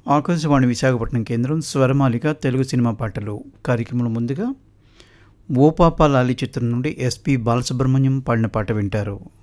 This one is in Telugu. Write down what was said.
ఆకాశవాణి విశాఖపట్నం కేంద్రం స్వరమాలిక తెలుగు సినిమా పాటలు కార్యక్రమంలో ముందుగా ఓ పాప లాలి చిత్రం నుండి ఎస్పి బాలసుబ్రహ్మణ్యం పాడిన పాట వింటారు.